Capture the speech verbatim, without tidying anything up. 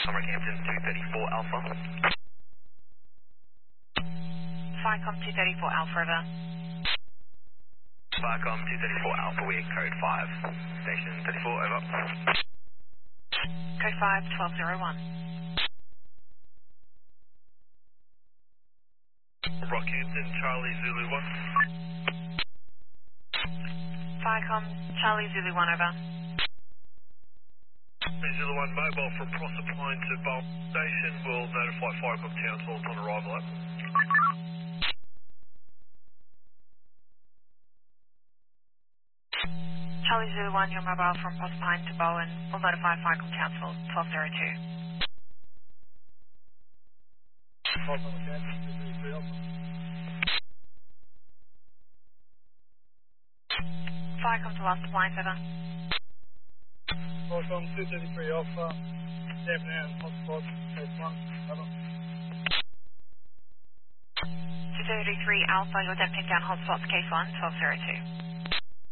Somerhampton two thirty-four Alpha. Ficom two thirty-four Alpha River. Ficom two thirty-four Alpha, we're code five. Station thirty-four, over. Code five, twelve oh one. Rockhampton, Charlie Zulu one. Ficom, Charlie Zulu one, over. Zulu one, mobile from Proserpine to Bulb Station. We'll notify Ficom Townsville upon arrival. Charlie Zulu one, your mobile from Proserpine to Bowen. We'll notify Ficom Townsville, twelve oh two. Ficom to last appliance, over. Ficom two thirty-three Alpha, seven and hotspot, code one, over. two thirty-three Alpha, you're definitely down hotspots, case one, twelve oh two.